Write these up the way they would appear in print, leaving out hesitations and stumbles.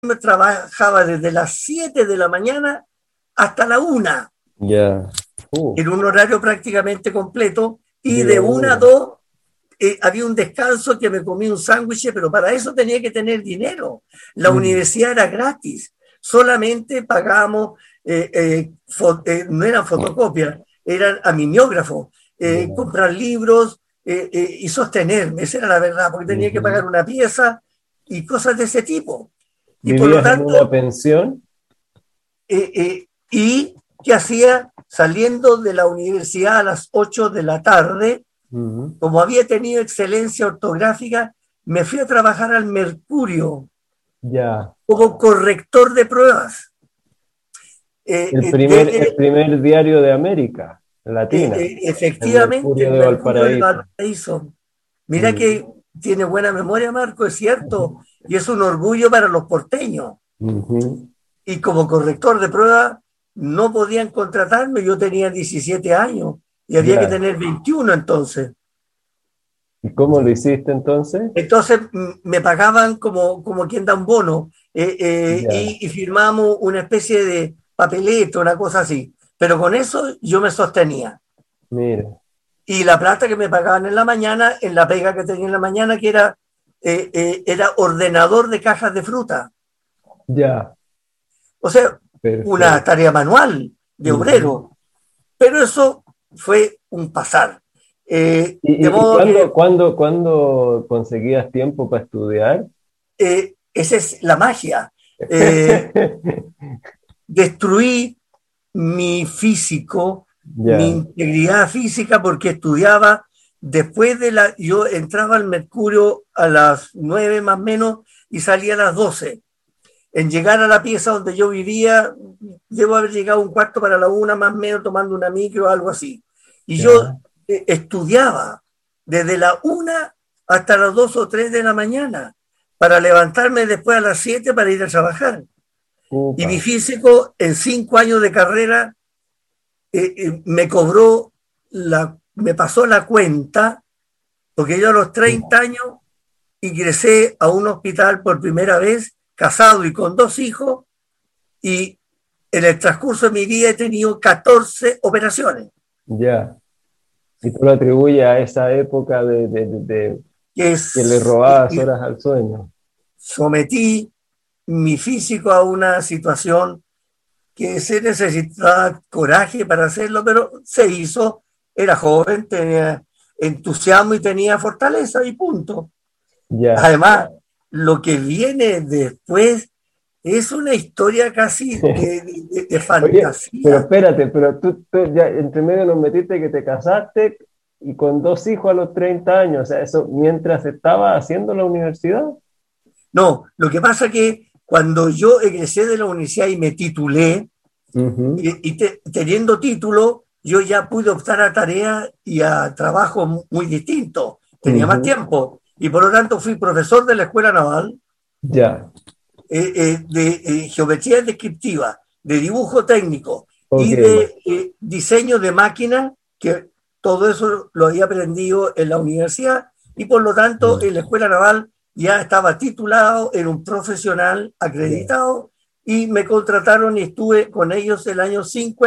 me trabajaba desde las 7 de la mañana hasta la 1, Ya. en un horario prácticamente completo, y Día de 1 a duro. 2 había un descanso que me comí un sándwich, pero para eso tenía que tener dinero. La Mm, universidad era gratis, solamente pagábamos, no eran fotocopias, eran a mimeógrafo, ya. comprar libros y sostenerme, esa era la verdad, porque tenía que pagar Ujú. una pieza y cosas de ese tipo. Y por lo ¿Vivías en una tanto, pensión? y que hacía saliendo de la universidad a las 8 de la tarde, Ujú. como había tenido excelencia ortográfica, me fui a trabajar al Mercurio Ya. como corrector de pruebas. El Desde, primer diario de América Latina, el efectivamente, Mercurio el de Mercurio de Valparaíso. Valparaíso. Mira Mm. que tiene buena memoria, Marco, es cierto, y es un orgullo para los porteños. Ujú. Y como corrector de pruebas no podían contratarme, yo tenía 17 años y había que Ya. tener 21 entonces. ¿Y cómo lo hiciste entonces? Entonces me pagaban como quien da un bono Ya. y firmamos una especie de papeleto, una cosa así. Pero con eso yo me sostenía. Mira. Y la plata que me pagaban en la mañana, en la pega que tenía en la mañana, que era ordenador de cajas de fruta. Ya. O sea, una Perfecto. tarea manual de Ujú. obrero. Pero eso fue un pasar. De ¿Y modo cuándo, que cuándo conseguías tiempo para estudiar? esa es la magia. Eh, Destruí mi físico, mi Ya. integridad física, porque estudiaba después yo entraba al Mercurio a las 9 más o menos y salía a las 12. En llegar a la pieza donde yo vivía, debo haber llegado un cuarto para la 1 más o menos tomando una micro o algo así. Y yo Ya. estudiaba desde la 1 hasta las 2 o 3 de la mañana para levantarme después a las 7 para ir a trabajar. Y mi Upa. físico en 5 años de carrera me pasó la cuenta, porque yo a los 30 años ingresé a un hospital por primera vez, casado y con 2 hijos, y en el transcurso de mi vida he tenido 14 operaciones, Ya. Y tú lo atribuyes a esa época que que le es, robabas horas al sueño. sometí mi físico a una situación que se necesitaba coraje para hacerlo, pero se hizo, era joven, tenía entusiasmo y tenía fortaleza y punto. Ya. Además, lo que viene después es una historia casi de Oye, pero fantasía. espérate, pero tú ya entre medio nos metiste que te casaste y con dos hijos a los 30 años, o sea, eso mientras estaba haciendo la universidad. No, lo que pasa es que cuando yo egresé de la universidad y me titulé, Ujú. teniendo título, yo ya pude optar a tareas y a trabajos muy distintos. Tenía más Ujú. tiempo y por lo tanto fui profesor de la Escuela Naval Ya, de geometría descriptiva, de dibujo técnico ok. y de diseño de máquinas, que todo eso lo había aprendido en la universidad y por lo tanto en la Escuela Naval ya estaba titulado, era un profesional Ya, acreditado y me contrataron y estuve con ellos el año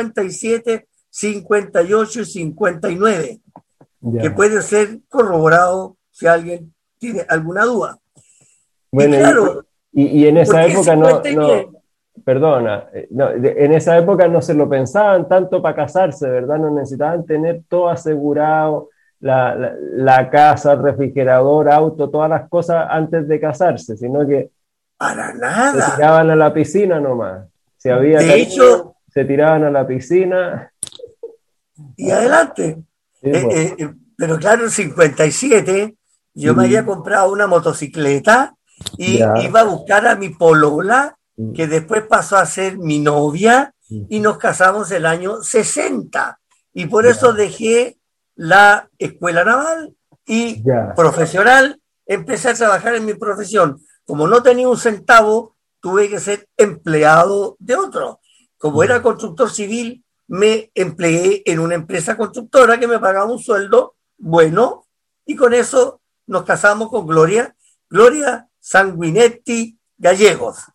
57, 58 y 59, que ya. puede ser corroborado si alguien tiene alguna duda. Y Bueno, claro, y en ¿por esa qué época no, 59? no, perdona, no, en esa época no se lo pensaban tanto para casarse, ¿verdad? No necesitaban tener todo asegurado, la casa, el refrigerador, auto, todas las cosas antes de casarse, sino que Para se nada. tiraban a la piscina nomás. Si había De hecho, cariño, se tiraban a la piscina. y adelante. Sí, pues. Pero claro, en 57 yo me había Mm, comprado una motocicleta y ya. iba a buscar a mi polola, que Mm, después pasó a ser mi novia, y mm, nos casamos el año 60. Y por eso ya, dejé la escuela naval y ya. profesional, empecé a trabajar en mi profesión. Como no tenía un centavo, tuve que ser empleado de otro. Como era Mm. constructor civil, me empleé en una empresa constructora que me pagaba un sueldo bueno y con eso nos casamos con Gloria Sanguinetti Gallegos.